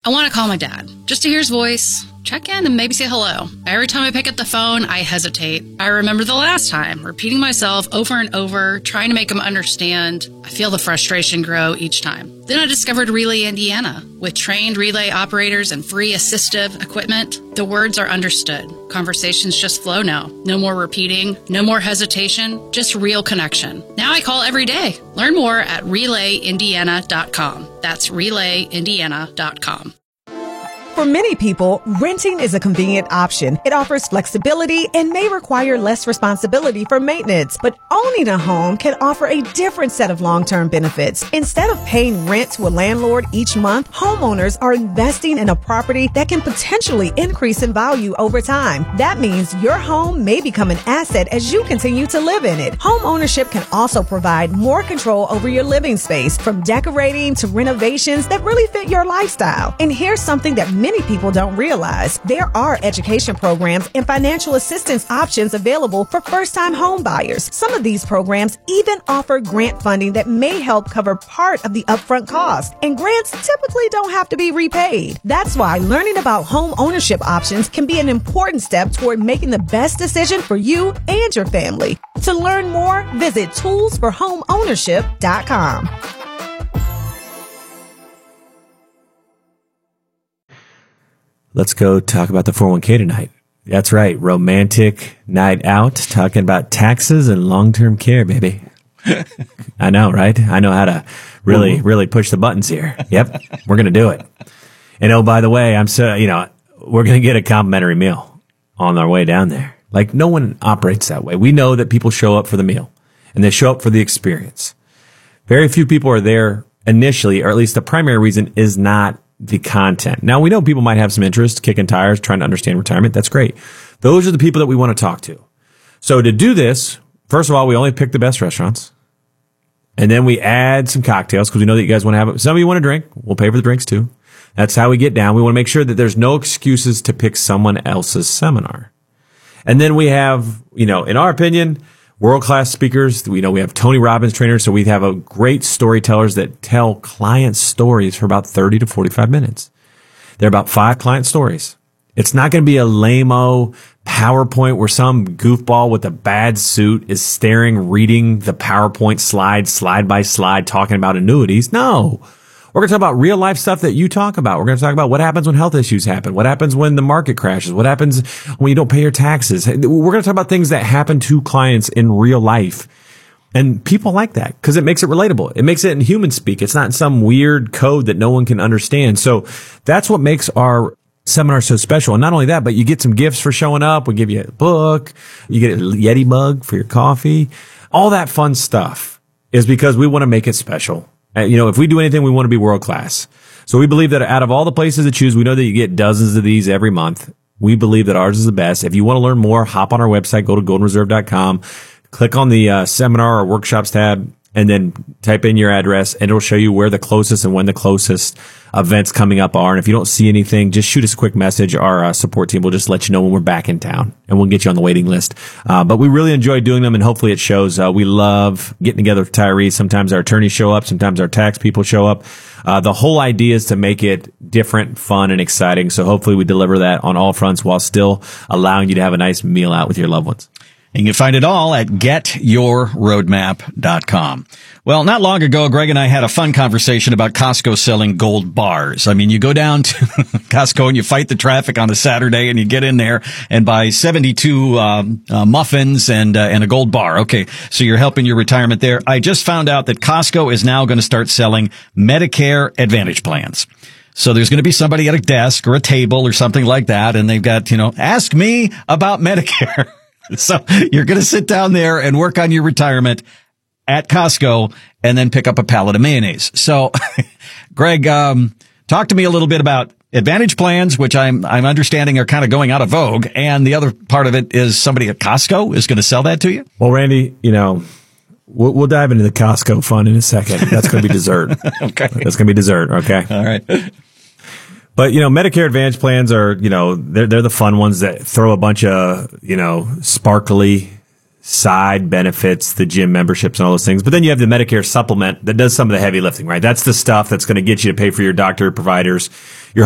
I want to call my dad just to hear his voice, check in, and maybe say hello. Every time I pick up the phone, I hesitate. I remember the last time, repeating myself over and over, trying to make him understand. I feel the frustration grow each time. Then I discovered Relay Indiana. With trained relay operators and free assistive equipment, the words are understood. Conversations just flow now. No more repeating, no more hesitation, just real connection. Now I call every day. Learn more at RelayIndiana.com. That's RelayIndiana.com. For many people, renting is a convenient option. It offers flexibility and may require less responsibility for maintenance. But owning a home can offer a different set of long-term benefits. Instead of paying rent to a landlord each month, homeowners are investing in a property that can potentially increase in value over time. That means your home may become an asset as you continue to live in it. Home ownership can also provide more control over your living space, from decorating to renovations that really fit your lifestyle. And here's something that many people don't realize. There are education programs and financial assistance options available for first-time home buyers. Some of these programs even offer grant funding that may help cover part of the upfront cost. And grants typically don't have to be repaid. That's why learning about home ownership options can be an important step toward making the best decision for you and your family. To learn more, visit toolsforhomeownership.com. Let's go talk about the 401k tonight. That's right. Romantic night out, talking about taxes and long-term care, baby. I know, right? I know how to really push the buttons here. Yep. We're going to do it. And oh, by the way, we're going to get a complimentary meal on our way down there. Like, no one operates that way. We know that people show up for the meal and they show up for the experience. Very few people are there initially, or at least the primary reason is not the content. Now, we know people might have some interest, kicking tires, trying to understand retirement. That's great. Those are the people that we want to talk to. So to do this, first of all, we only pick the best restaurants. And then we add some cocktails because we know that you guys want to have it. Some of you want to drink. We'll pay for the drinks too. That's how we get down. We want to make sure that there's no excuses to pick someone else's seminar. And then we have, in our opinion, world-class speakers. We have Tony Robbins trainers, so we have a great storytellers that tell client stories for about 30 to 45 minutes. They're about 5 client stories. It's not going to be a lame-o PowerPoint where some goofball with a bad suit is reading the PowerPoint slide by slide, talking about annuities. No. We're going to talk about real life stuff that you talk about. We're going to talk about what happens when health issues happen. What happens when the market crashes? What happens when you don't pay your taxes? We're going to talk about things that happen to clients in real life. And people like that because it makes it relatable. It makes it in human speak. It's not some weird code that no one can understand. So that's what makes our seminar so special. And not only that, but you get some gifts for showing up. We give you a book. You get a Yeti mug for your coffee. All that fun stuff is because we want to make it special. If we do anything, we want to be world class. So we believe that out of all the places to choose, we know that you get dozens of these every month. We believe that ours is the best. If you want to learn more, hop on our website, go to goldenreserve.com, click on the seminar or workshops tab, and then type in your address, and it'll show you where the closest and when the closest events coming up are. And if you don't see anything, just shoot us a quick message. Our support team will just let you know when we're back in town, and we'll get you on the waiting list. But we really enjoy doing them, and hopefully it shows. We love getting together with retirees. Sometimes our attorneys show up. Sometimes our tax people show up. The whole idea is to make it different, fun, and exciting. So hopefully we deliver that on all fronts while still allowing you to have a nice meal out with your loved ones. And you can find it all at getyourroadmap.com. Well, not long ago, Greg and I had a fun conversation about Costco selling gold bars. I mean, you go down to Costco and you fight the traffic on a Saturday and you get in there and buy 72 muffins and a gold bar. Okay, so you're helping your retirement there. I just found out that Costco is now going to start selling Medicare Advantage plans. So there's going to be somebody at a desk or a table or something like that, and they've got, ask me about Medicare. So you're going to sit down there and work on your retirement at Costco and then pick up a pallet of mayonnaise. So, Greg, talk to me a little bit about Advantage plans, which I'm understanding are kind of going out of vogue. And the other part of it is somebody at Costco is going to sell that to you. Well, Randy, we'll dive into the Costco fun in a second. That's going to be dessert. Okay. That's going to be dessert. Okay. All right. But, Medicare Advantage plans are, they're the fun ones that throw a bunch of, sparkly side benefits, the gym memberships and all those things. But then you have the Medicare supplement that does some of the heavy lifting, right? That's the stuff that's going to get you to pay for your doctor, providers, your